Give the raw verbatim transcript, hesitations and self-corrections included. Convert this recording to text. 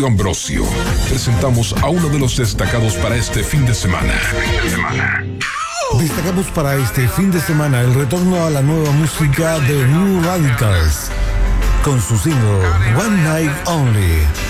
Ambrosio, presentamos a uno de los destacados para este fin de semana. Destacamos para este fin de semana el retorno a la nueva música de New Radicals con su single One Night Only.